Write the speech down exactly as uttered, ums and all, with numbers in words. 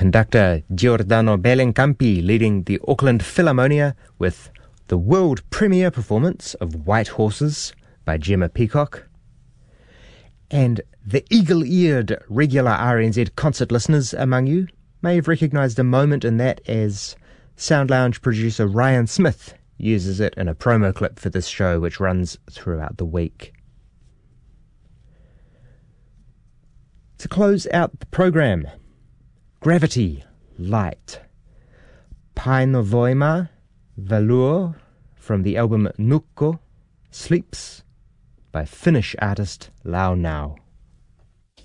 conductor Giordano Bellincampi leading the Auckland Philharmonia with the world premiere performance of White Horses by Gemma Peacock. And the eagle-eared regular R N Z concert listeners among you may have recognised a moment in that as Sound Lounge producer Ryan Smith uses it in a promo clip for this show which runs throughout the week. To close out the programme, Gravity, Light, Painovoima, Valur from the album Nukko, Sleeps by Finnish artist Lau Nau.